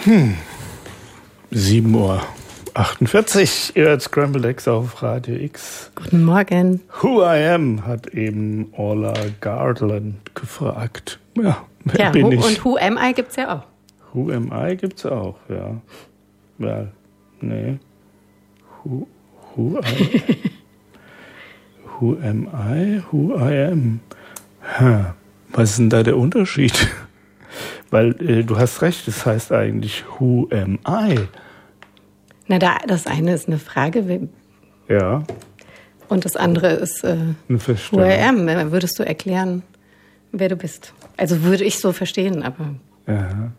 7:48 Uhr, ihr hört Scrambled Eggs auf Radio X. Guten Morgen. Who I am, hat eben Orla Garland gefragt. Ja, wer bin ich? Und Who am I gibt's ja auch. Who am I gibt's auch, ja. Ja, nee. Who am I? Who I am. Was ist denn da der Unterschied? Weil du hast recht, es heißt eigentlich Who am I? Na, das eine ist eine Frage. Ja. Und das andere ist Eine Who I am. Würdest du erklären, wer du bist? Also würde ich so verstehen, aber... Aha.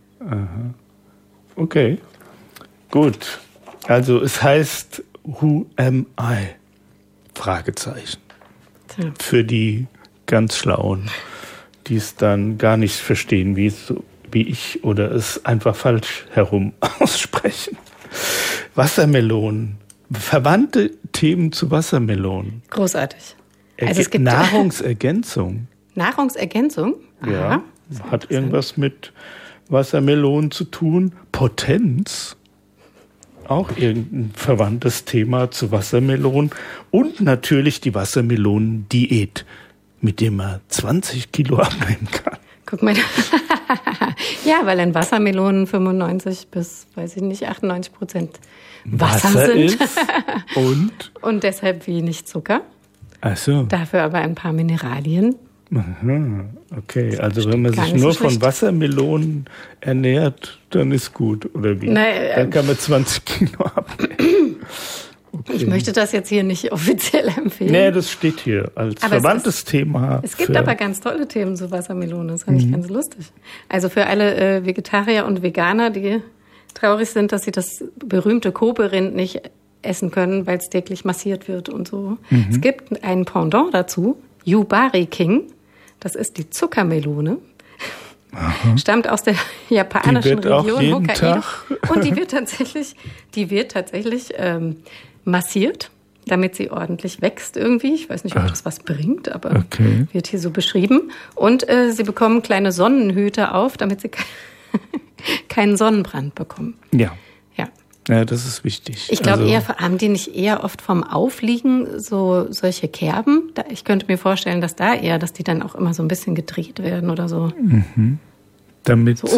Okay. Gut. Also es heißt Who am I? Fragezeichen. Tja. Für die ganz Schlauen, die es dann gar nicht verstehen, wie ich oder es einfach falsch herum aussprechen. Wassermelonen. Verwandte Themen zu Wassermelonen. Großartig. Also es gibt Nahrungsergänzung. Nahrungsergänzung? Aha. Ja, hat irgendwas mit Wassermelonen zu tun. Potenz. Auch irgendein verwandtes Thema zu Wassermelonen. Und natürlich die Wassermelonen-Diät, mit dem man 20 Kilo abnehmen kann. Guck mal. Ja, weil in Wassermelonen 95 bis, 98% Wasser sind. Ist und deshalb wenig Zucker. Ach so. Dafür aber ein paar Mineralien. Aha, okay, also wenn man sich nur von Wassermelonen ernährt, dann ist gut, oder wie? Dann kann man 20 Kilo abnehmen. Okay. Ich möchte das jetzt hier nicht offiziell empfehlen. Nee, das steht hier als verwandtes Thema. Es gibt aber ganz tolle Themen zu Wassermelonen, das fand ich ganz lustig. Also für alle Vegetarier und Veganer, die traurig sind, dass sie das berühmte Kobe-Rind nicht essen können, weil es täglich massiert wird und so. Es gibt ein Pendant dazu, Yubari King. Das ist die Zuckermelone. Aha. Stammt aus der japanischen Region Hokkaido. Und die wird tatsächlich massiert, damit sie ordentlich wächst irgendwie. Ich weiß nicht, ob das was bringt, aber wird hier so beschrieben. Und sie bekommen kleine Sonnenhüte auf, damit sie keinen Sonnenbrand bekommen. Ja, das ist wichtig. Ich glaube, haben die nicht eher oft vom Aufliegen solche Kerben? Ich könnte mir vorstellen, dass die dann auch immer so ein bisschen gedreht werden oder so. Damit